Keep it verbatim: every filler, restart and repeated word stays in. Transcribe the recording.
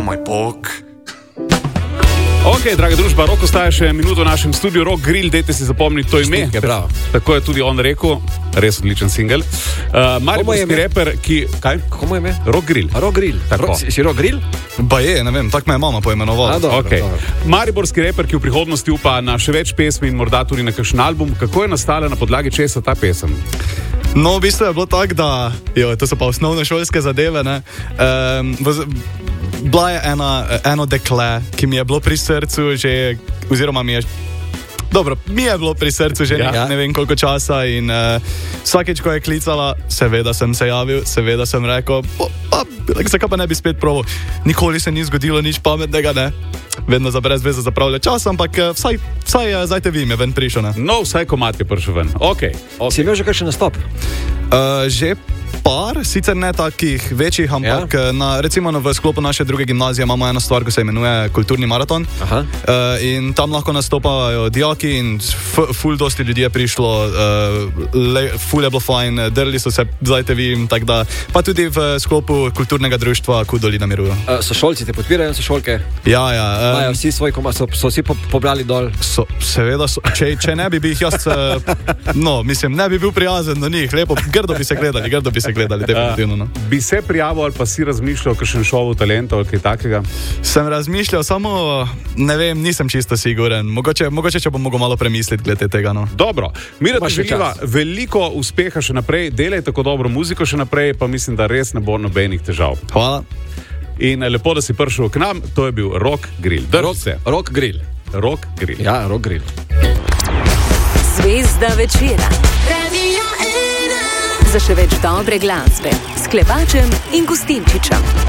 moj bog. Ok, draga družba, Rok ostaja še minuto v našem studiu. Rock Grill, dajte si zapomniti to ime. Bravo. Tako je tudi on rekel, res odličen single. Uh, Mariborski reper, ki... Kaj? Kako mu je ime? Rock Grill. Rock Grill. Tako. Si, si Rock Grill? Ba je, ne vem, tako me je mama poimenovala. A, dobro, Okay. dobro. Mariborski reper, ki v prihodnosti upa na še več pesmi in morda tudi na kakšen album. Kako je nastala, na podlagi česa ta pesem? No, v bistvu je bilo tako, da jo, to so pa osnovne šolske zadeve. Um, bila je ena, eno dekle, ki mi je bilo pri srcu že, oziroma mi je, dobro, mi je bilo pri srcu že Ja. ne, ne vem koliko časa in uh, vsakeč, ko je klicala, seveda sem se javil, seveda sem rekel, pa, pa, zakaj pa ne bi spet proval. Nikoli se ni zgodilo nič pametnega, ne. Vedno za brez veze zapravlja čas, ampak uh, vsaj, vsaj uh, zdaj te vi me ven prišel, ne. No, vsaj komat je prišel ven. Ok. okay. Si imel že kakšen nastop? Uh, že par, sicer ne takih večjih, ampak ja. na, recimo v sklopu naše druge gimnazije imamo eno stvar, ki se imenuje Kulturni maraton. Aha. Uh, in tam lahko nastopajo dijaki in f, ful dosti ljudi je prišlo, uh, le, ful je bilo fajn, drli so se, zdaj te vidim, tako da, pa tudi v sklopu kulturnega društva Kudoli na miru. Uh, so šolci te podpirajo, so šolke? Ja, ja. Um, Majo vsi svoj komad, so, so vsi po, pobrali dol? So, seveda, so, če, če ne bi bil jaz, uh, no, mislim, ne bi bil prijazen do njih, lepo, grdo bi se gledali, grdo bi se gledali, definitivno. No. Uh, bi se prijavil ali pa si razmišljal o kakšen šovu talentov ali kaj takega? Sem razmišljal, samo ne vem, nisem čisto siguren. Mogoče, mogoče če bom mogel malo premisliti glede tega. No. Dobro, Mira ti Imaš še želiva čas. veliko uspeha še naprej, delaj tako dobro muziko še naprej, pa mislim, da res ne bo nobenih težav. Hvala. In lepo, da si prišel k nam, to je bil Rock Grill. Drži Rock, se. Rock Grill. Rock Grill. Ja, Rock Grill. Zvezda večera. Radio ena. Za še več dobre glasbe s Klepačem in Gustinčičem.